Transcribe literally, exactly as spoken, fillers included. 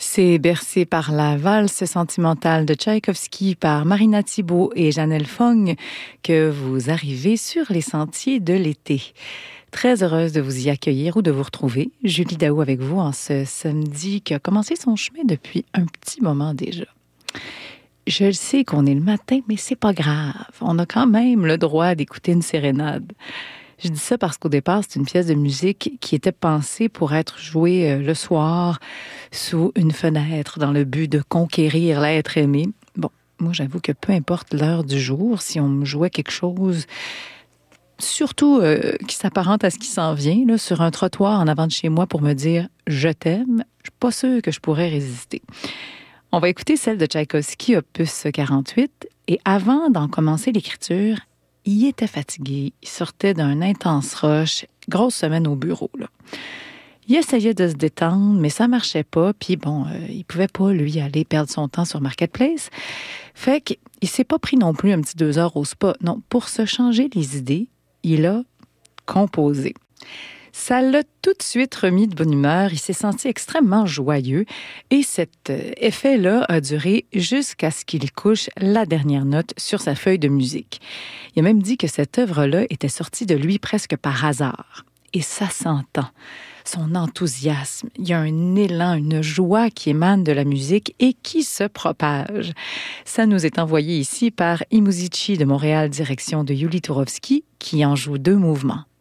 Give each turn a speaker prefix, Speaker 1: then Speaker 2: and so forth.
Speaker 1: C'est bercé par la valse sentimentale de Tchaïkovski par Marina Thibault et Janelle Fong que vous arrivez sur les sentiers de l'été. Très heureuse de vous y accueillir ou de vous retrouver. Julie Daou avec vous en ce samedi qui a commencé son chemin depuis un petit moment déjà. Je le sais qu'on est le matin, mais c'est pas grave. On a quand même le droit d'écouter une sérénade. Je dis ça parce qu'au départ, c'est une pièce de musique qui était pensée pour être jouée le soir sous une fenêtre dans le but de conquérir l'être aimé. Bon, moi, j'avoue que peu importe l'heure du jour, si on me jouait quelque chose, surtout euh, qui s'apparente à ce qui s'en vient, là, sur un trottoir en avant de chez moi pour me dire « je t'aime », je suis pas sûre que je pourrais résister. On va écouter celle de Tchaïkovski, opus quarante-huit, et avant d'en commencer l'écriture, il était fatigué, il sortait d'un intense rush, grosse semaine au bureau, là. Il essayait de se détendre, mais ça marchait pas, puis bon, euh, il pouvait pas, lui, aller perdre son temps sur Marketplace. Fait qu'il s'est pas pris non plus un petit deux heures au spa. Non, pour se changer les idées, il a composé. Ça l'a tout de suite remis de bonne humeur. Il s'est senti extrêmement joyeux et cet effet-là a duré jusqu'à ce qu'il couche la dernière note sur sa feuille de musique. Il a même dit que cette œuvre-là était sortie de lui presque par hasard. Et ça s'entend. Son enthousiasme, il y a un élan, une joie qui émane de la musique et qui se propage. Ça nous est envoyé ici par Imuzici de Montréal, direction de Yuli Tourovski, qui en joue deux mouvements.